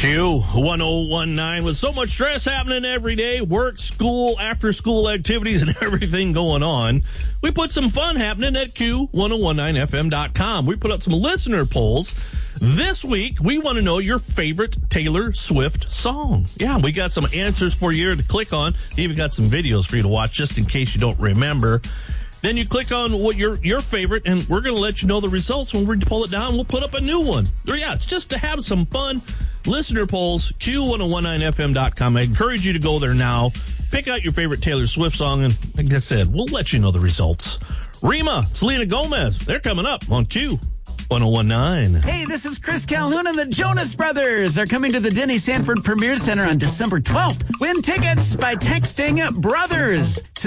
Q1019 with so much stress happening every day, work, school, after school activities, and everything going on. We put some fun happening at Q1019FM.com. We put up some listener polls. This week, we want to know your favorite Taylor Swift song. Yeah, we got some answers for you to click on. We even got some videos for you to watch just in case you don't remember. Then you click on what your favorite, and we're going to let you know the results. When we pull it down, we'll put up a new one. Yeah, it's just to have some fun. Listener polls, Q1019FM.com. I encourage you to go there now. Pick out your favorite Taylor Swift song, and like I said, we'll let you know the results. Rima, Selena Gomez, they're coming up on Q1019. Hey, this is Chris Calhoun, and the Jonas Brothers are coming to the Denny Sanford Premier Center on December 12th. Win tickets by texting BROTHERS to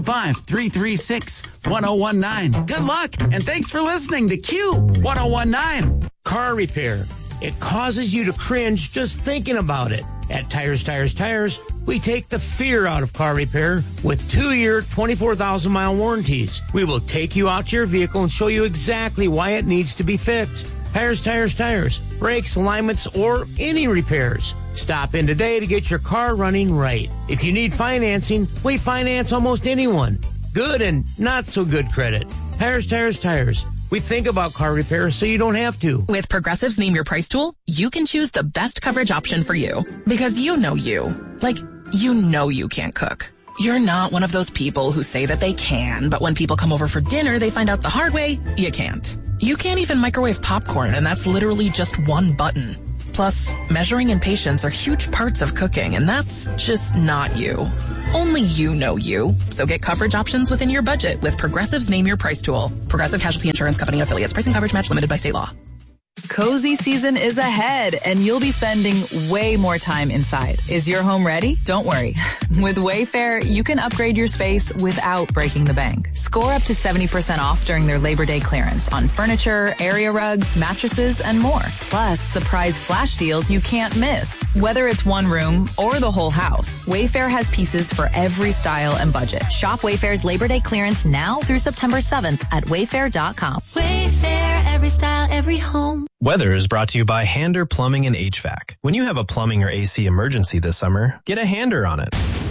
605-336-1019. Good luck, and thanks for listening to Q1019. Car repair. It causes you to cringe just thinking about it. At Tires, we take the fear out of car repair with 2-year, 24,000-mile warranties. We will take you out to your vehicle and show you exactly why it needs to be fixed. Tires. Brakes, alignments, or any repairs. Stop in today to get your car running right. If you need financing, we finance almost anyone. Good and not so good credit. Tires. We think about car repair so you don't have to. With Progressive's Name Your Price tool, you can choose the best coverage option for you. Because you know you. Like, you know you can't cook. You're not one of those people who say that they can, but when people come over for dinner, they find out the hard way, you can't. You can't even microwave popcorn, and that's literally just one button. Plus, measuring and patience are huge parts of cooking, and that's just not you. Only you know you. So get coverage options within your budget with Progressive's Name Your Price tool. Progressive Casualty Insurance Company and Affiliates. Pricing coverage match limited by state law. Cozy season is ahead, and you'll be spending way more time inside. Is your home ready? Don't worry. With Wayfair, you can upgrade your space without breaking the bank. Score up to 70% off during their Labor Day clearance on furniture, area rugs, mattresses, and more. Plus, surprise flash deals you can't miss. Whether it's one room or the whole house, Wayfair has pieces for every style and budget. Shop Wayfair's Labor Day clearance now through September 7th at wayfair.com. Wayfair, every style, every home. Weather is brought to you by Hander Plumbing and HVAC. When you have a plumbing or AC emergency this summer, get a Hander on it.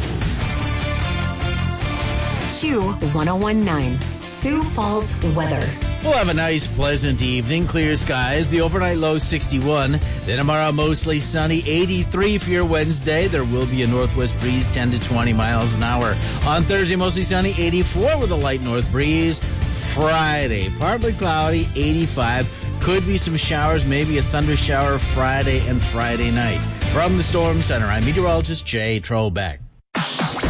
Q1019, Sioux Falls weather. We'll have a nice, pleasant evening. Clear skies. The overnight low 61. Then tomorrow, mostly sunny. 83 for your Wednesday. There will be a northwest breeze, 10 to 20 miles an hour. On Thursday, mostly sunny. 84 with a light north breeze. Friday, partly cloudy. 85. Could be some showers, maybe a thunder shower Friday and Friday night. From the Storm Center, I'm meteorologist Jay Trollbeck.